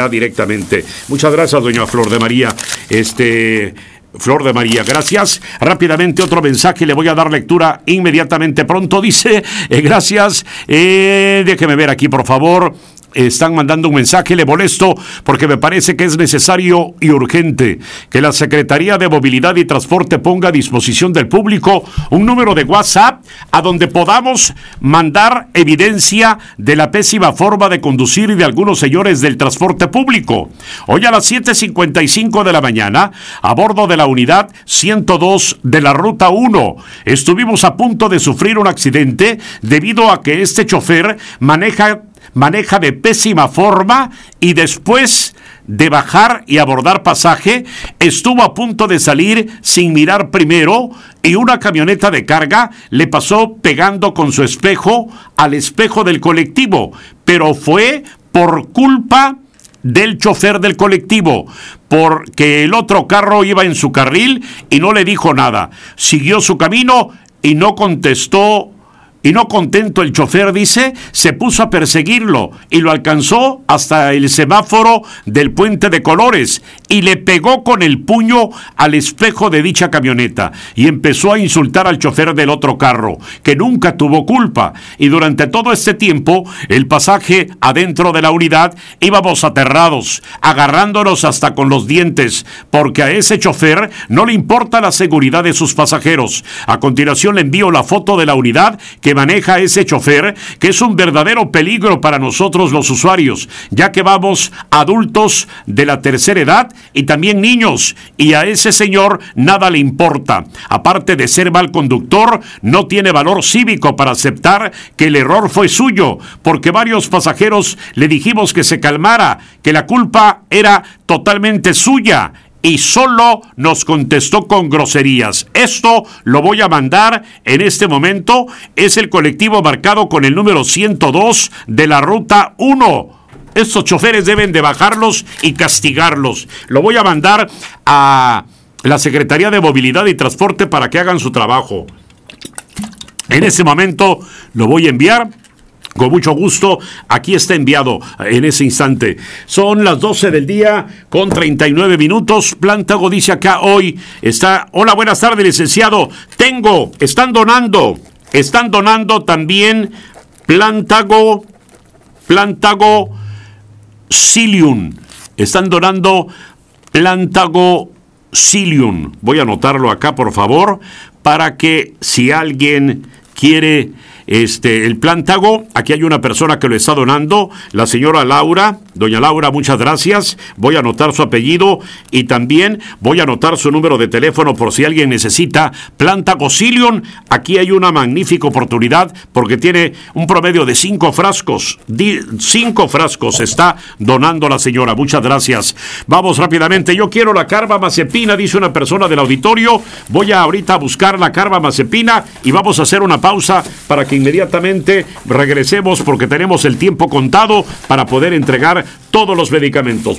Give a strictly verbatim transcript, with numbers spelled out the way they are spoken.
ya directamente. Muchas gracias, doña Flor de María. Este... Flor de María, gracias. Rápidamente otro mensaje, le voy a dar lectura inmediatamente pronto. Dice, eh, gracias, eh, déjeme ver aquí por favor. Están mandando un mensaje, le molesto porque me parece que es necesario y urgente que la Secretaría de Movilidad y Transporte ponga a disposición del público un número de WhatsApp a donde podamos mandar evidencia de la pésima forma de conducir de algunos señores del transporte público. Hoy a las siete cincuenta y cinco de la mañana, a bordo de la unidad ciento dos de la Ruta uno, estuvimos a punto de sufrir un accidente debido a que este chofer maneja maneja de pésima forma y después de bajar y abordar pasaje, estuvo a punto de salir sin mirar primero y una camioneta de carga le pasó pegando con su espejo al espejo del colectivo, pero fue por culpa del chofer del colectivo, porque el otro carro iba en su carril y no le dijo nada. Siguió su camino y no contestó. Y no contento el chofer, dice, se puso a perseguirlo y lo alcanzó hasta el semáforo del Puente de Colores y le pegó con el puño al espejo de dicha camioneta y empezó a insultar al chofer del otro carro, que nunca tuvo culpa. Y durante todo este tiempo, el pasaje adentro de la unidad íbamos aterrados, agarrándonos hasta con los dientes, porque a ese chofer no le importa la seguridad de sus pasajeros. A continuación le envío la foto de la unidad que maneja ese chofer, que es un verdadero peligro para nosotros los usuarios, ya que vamos adultos de la tercera edad y también niños, y a ese señor nada le importa. Aparte de ser mal conductor, no tiene valor cívico para aceptar que el error fue suyo, porque varios pasajeros le dijimos que se calmara, que la culpa era totalmente suya, y solo nos contestó con groserías. Esto lo voy a mandar en este momento. Es el colectivo marcado con el número ciento dos de la Ruta uno. Estos choferes deben de bajarlos y castigarlos. Lo voy a mandar a la Secretaría de Movilidad y Transporte para que hagan su trabajo. En ese momento lo voy a enviar. Con mucho gusto, aquí está enviado en ese instante. Son las doce del día con treinta y nueve minutos. Plántago dice acá hoy, está, hola, buenas tardes, licenciado. Tengo, están donando, están donando también Plántago, Plántago Psyllium. Están donando Plántago Psyllium. Voy a anotarlo acá, por favor, para que si alguien quiere... Este, el Plántago, aquí hay una persona que lo está donando, la señora Laura. Doña Laura, muchas gracias. Voy a anotar su apellido y también voy a anotar su número de teléfono por si alguien necesita Plántago Psyllium. Aquí hay una magnífica oportunidad porque tiene un promedio de cinco frascos. Di, cinco frascos está donando la señora. Muchas gracias. Vamos rápidamente. Yo quiero la carbamazepina, dice una persona del auditorio. Voy a ahorita a buscar la carbamazepina y vamos a hacer una pausa para que inmediatamente regresemos porque tenemos el tiempo contado para poder entregar todos los medicamentos.